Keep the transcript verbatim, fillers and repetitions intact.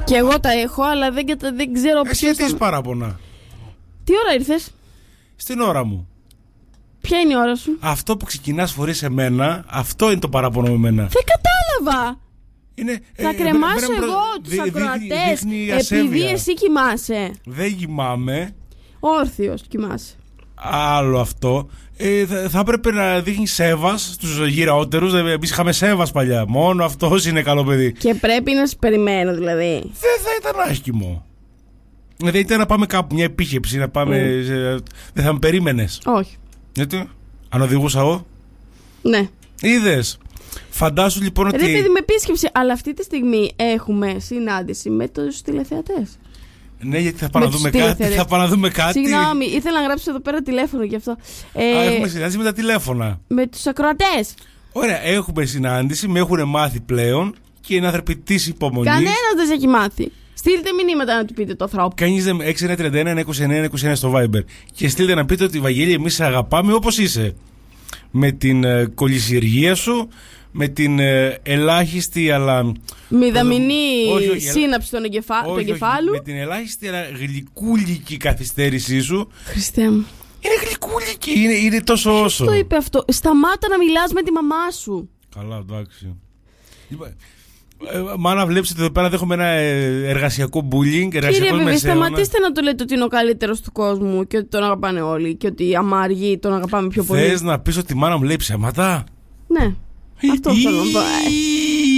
Και εγώ τα έχω, αλλά δεν, δεν ξέρω ποιος. Εσύ τι έχεις παράπονα? Τι ώρα ήρθες? Στην ώρα μου. Ποια είναι η ώρα σου? Αυτό που ξεκινάς φορείς εμένα, αυτό είναι το παράπονο με μένα. Δεν κατάλαβα. Είναι, θα ε, κρεμάσω ε, ε, εγώ δι, τους ακροατές δι, επειδή εσύ κοιμάσαι. Δεν κοιμάμαι. Όρθιος κοιμάσαι. Άλλο αυτό. Ε, θα, θα έπρεπε να δείχνει σέβας στους γυρεότερους. Εμείς είχαμε σέβας παλιά. Μόνο αυτός είναι καλό παιδί. Και πρέπει να σε περιμένω δηλαδή. Δεν θα ήταν άσχημο. Δηλαδή ήταν να πάμε κάπου, μια επίχεψη, να πάμε. Mm. Σε, δεν θα με περίμενες? Όχι. Γιατί? Αν οδηγούσα εγώ? Ναι. Είδες? Φαντάσου λοιπόν ότι. Ρε παιδί, με επίσκεψη. Αλλά αυτή τη στιγμή έχουμε συνάντηση με τους τηλεθεατές. Ναι, γιατί θα πάμε να δούμε κάτι. Θα πάμε να δούμε κάτι. Συγγνώμη, ήθελα να γράψω εδώ πέρα τηλέφωνο γι' αυτό. Ε, Α, έχουμε συνάντηση με τα τηλέφωνα. Με τους ακροατές. Ωραία, έχουμε συνάντηση, με έχουν μάθει πλέον και είναι άνθρωποι της υπομονής. Κανένας δεν σε έχει μάθει. Στείλτε μηνύματα να του πείτε το ανθρώπου. Κανείς δεν. έξι ένα τρία ένα είκοσι εννέα είκοσι εννέα στο Viber. Και στείλτε να πείτε ότι Βαγγέλη, εμείς σε αγαπάμε όπως είσαι. Με την ε, κολυσιεργία σου, με την ε, ελάχιστη αλλά. Μηδαμινή όχι, όχι, σύναψη του εγκεφα... όχι, εγκεφάλου. Όχι, με την ελάχιστη αλλά γλυκούλικη καθυστέρησή σου. Χριστέ μου. Είναι γλυκούλικη, είναι, είναι τόσο όσο. Ποιος το είπε αυτό? Σταμάτα να μιλάς με τη μαμά σου. Καλά, εντάξει. Ε, μάνα, βλέπεις ότι εδώ πέρα δέχομαι ένα εργασιακό bullying. Κύριε Βιβί, σταματήστε να του λέτε ότι είναι ο καλύτερος του κόσμου και ότι τον αγαπάνε όλοι και ότι άμα αργεί τον αγαπάμε πιο πολύ. Θες να πεις ότι η μάνα μου λέει ψέματα? Ναι, αυτό θέλω να πω.